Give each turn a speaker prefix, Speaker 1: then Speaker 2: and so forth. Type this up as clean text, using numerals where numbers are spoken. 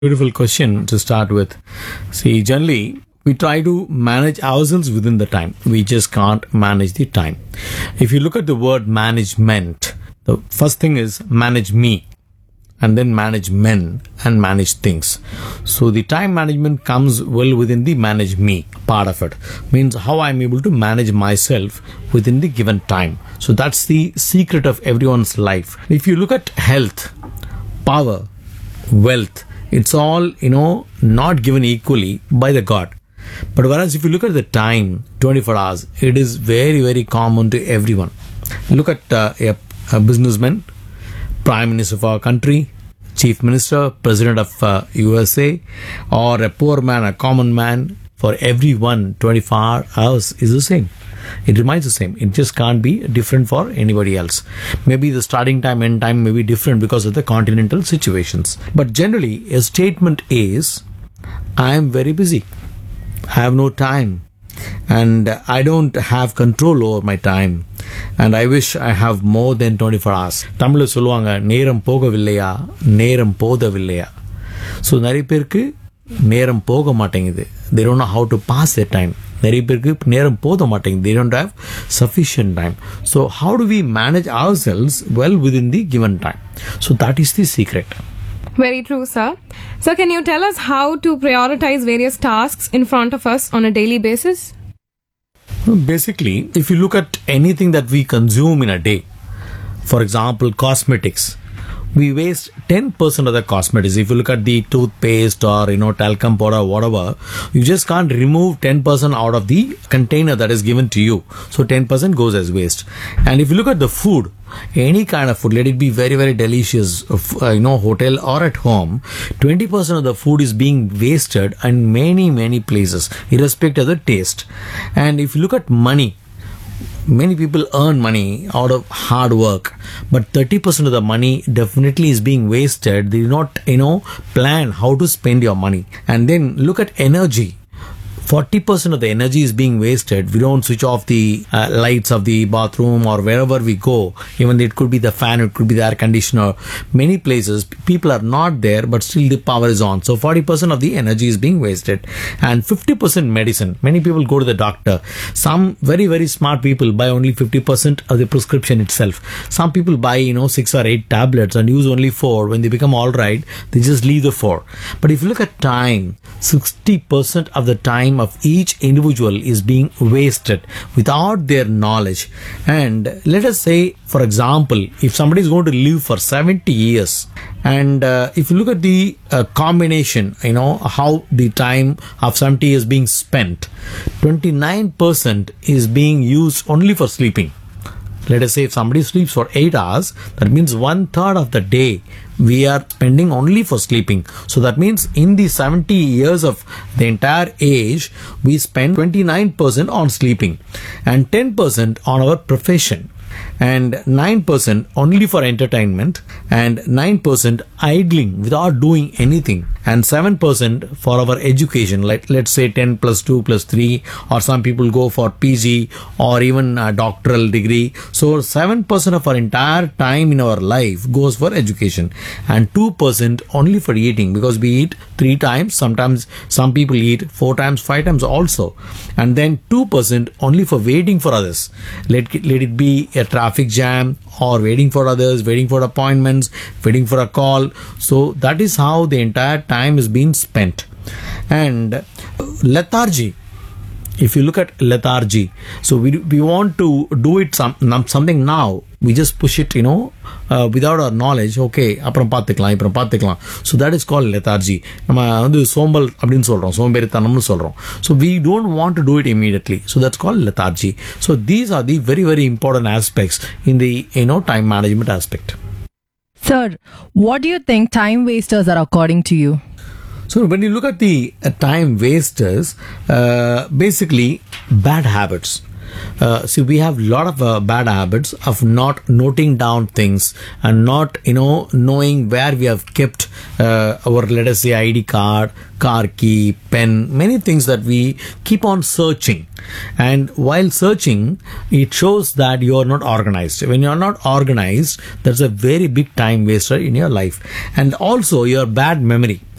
Speaker 1: Beautiful question to start with. See, generally, we try to manage ourselves within the time. We just can't manage the time. If you look at the word management, the first thing is manage me, and then manage men and manage things. So the time management comes well within the manage me part of it. Means how I'm able to manage myself within the given time. So that's the secret of everyone's life. If you look at health, power, wealth, it's all, not given equally by the God. But whereas if you look at the time, 24 hours, it is very, very common to everyone. Look at a businessman, Prime Minister of our country, Chief Minister, President of USA, or a poor man, a common man. For everyone, 24 hours is the same. It remains the same. It just can't be different for anybody else. Maybe the starting time, end time may be different because of the continental situations. But generally, a statement is, I am very busy. I have no time. And I don't have control over my time. And I wish I have more than 24 hours. தமிழ்ல சொல்லுவாங்க நேரம் போகவில்லையா நேரம் போதவில்லையா. So நிறைய பேருக்கு நேரம் போக மாட்டேங்குது. They don't know how to pass their time. நிறைய பேருக்கு நேரம் போத மாட்டேங்குது. They don't have sufficient time. So how do we manage ourselves well within the given time? So that is the secret.
Speaker 2: Very true, sir. So can you tell us how to prioritize various tasks in front of us on a daily basis?
Speaker 1: Basically, if you look at anything that we consume in a day, for example, cosmetics, we waste 10% of the cosmetics. If you look at the toothpaste or, talcum powder, whatever, you just can't remove 10% out of the container that is given to you. So 10% goes as waste. And if you look at the food, any kind of food, let it be very, very delicious, hotel or at home, 20% of the food is being wasted in many, many places, irrespective of the taste. And if you look at money, many people earn money out of hard work, but 30% of the money definitely is being wasted. They do not, plan how to spend your money. And then look at energy. 40% of the energy is being wasted. We don't switch off the lights of the bathroom or wherever we go. Even it could be the fan, it could be the air conditioner. Many places, people are not there, but still the power is on. So 40% of the energy is being wasted. And 50% medicine. Many people go to the doctor. Some very, very smart people buy only 50% of the prescription itself. Some people buy, 6 or 8 tablets and use only 4. When they become all right, they just leave the 4. But if you look at time, 60% of the time of each individual is being wasted without their knowledge. And let us say, for example, if somebody is going to live for 70 years, and if you look at the combination, how the time of 70 years being spent, 29% is being used only for sleeping. Let us say if somebody sleeps for 8 hours, that means 1/3 of the day we are spending only for sleeping. So that means in the 70 years of the entire age, we spend 29% on sleeping and 10% on our profession and 9% only for entertainment and 9% idling without doing anything and 7% for our education, like let's say 10 plus 2 plus 3, or some people go for PG or even a doctoral degree. So 7% of our entire time in our life goes for education and 2% only for eating, because we eat 3 times, sometimes some people eat 4 times, 5 times also, and then 2% only for waiting for others. Let it be a traffic jam or waiting for others, waiting for appointments, waiting for a call. So that is how the entire time is being spent. And lethargy. If you look at lethargy, so we want to do it something now. We just push it, without our knowledge. Okay, அப்புறம் பார்த்துக்கலாம். So that is called lethargy. நம்ம வந்து சோம்பல் அப்படின்னு சொல்றோம், சோம்பேறித்தனம்னு சொல்றோம். So we don't want to do it immediately. So that's called lethargy. So these are the very, very important aspects in the time management aspect.
Speaker 3: Sir, what do you think time wasters are according to you?
Speaker 1: So when you look at the time wasters, basically bad habits. See, we have a lot of bad habits of not noting down things and not, knowing where we have kept our, let us say, ID card, car key, pen, many things that we keep on searching. And while searching, it shows that you are not organized. When you are not organized, that's a very big time waster in your life. And also your bad memory.